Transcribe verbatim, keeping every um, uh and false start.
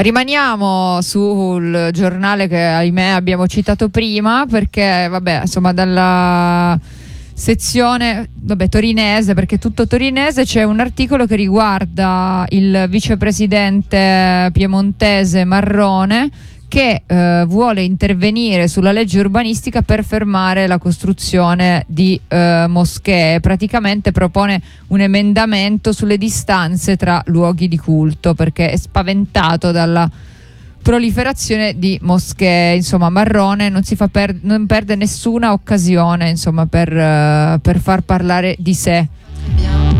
Rimaniamo sul giornale che ahimè abbiamo citato prima, perché vabbè, insomma, dalla sezione vabbè, torinese, perché è tutto torinese, c'è un articolo che riguarda il vicepresidente piemontese Marrone, che eh, vuole intervenire sulla legge urbanistica per fermare la costruzione di eh, moschee. Praticamente propone un emendamento sulle distanze tra luoghi di culto, perché è spaventato dalla proliferazione di moschee. Insomma, Marrone non si fa per, non perde nessuna occasione, insomma, per, uh, per far parlare di sé.